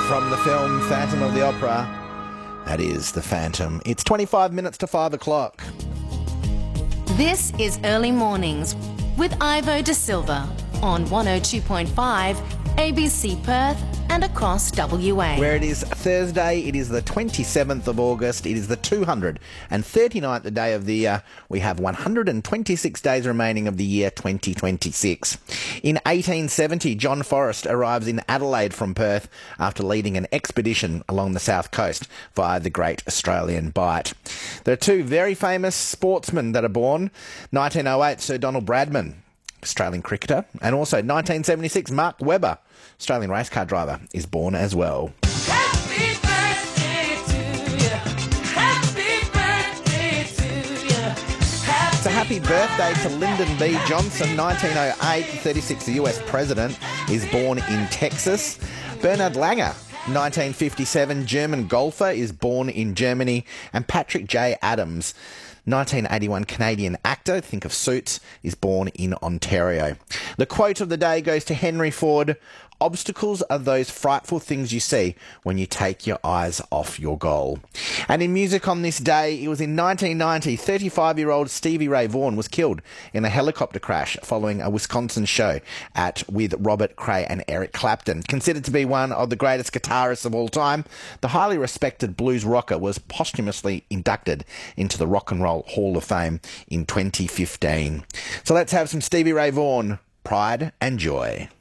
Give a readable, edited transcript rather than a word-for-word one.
from the film Phantom of the Opera. That is The Phantom. It's 25 minutes to 5 o'clock. This is Early Mornings with Ivo De Silva on 102.5 ABC Perth and across WA. Where it is Thursday, it is the 27th of August, it is the 239th day of the year. We have 126 days remaining of the year 2026. In 1870, John Forrest arrives in Adelaide from Perth after leading an expedition along the south coast via the Great Australian Bight. There are two very famous sportsmen that are born. 1908, Sir Donald Bradman, Australian cricketer, and also 1976, Mark Webber, Australian race car driver, is born as well. Happy birthday to you. Happy birthday to you. So happy birthday to Lyndon B. Johnson, 1908, 36th US president, is born in Texas. Bernhard Langer, 1957, German golfer, is born in Germany. And Patrick J. Adams, 1981 Canadian actor, think of Suits, is born in Ontario. The quote of the day goes to Henry Ford: "Obstacles are those frightful things you see when you take your eyes off your goal." And in music on this day, it was in 1990, 35-year-old Stevie Ray Vaughan was killed in a helicopter crash following a Wisconsin show with Robert Cray and Eric Clapton. Considered to be one of the greatest guitarists of all time, the highly respected blues rocker was posthumously inducted into the Rock and Roll Hall of Fame in 2015. So let's have some Stevie Ray Vaughan, Pride and Joy.